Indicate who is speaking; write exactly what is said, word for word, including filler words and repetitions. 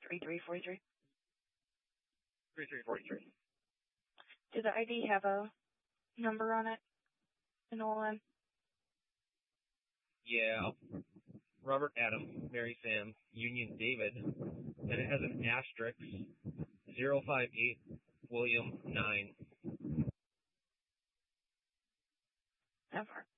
Speaker 1: thirty-three forty-three.
Speaker 2: thirty-three forty-three.
Speaker 1: Does the I D have a number on it? An O L M?
Speaker 2: Yeah. Robert Adam, Mary Sam, Union David. Then it has an asterisk. zero five eight William nine.
Speaker 1: That far.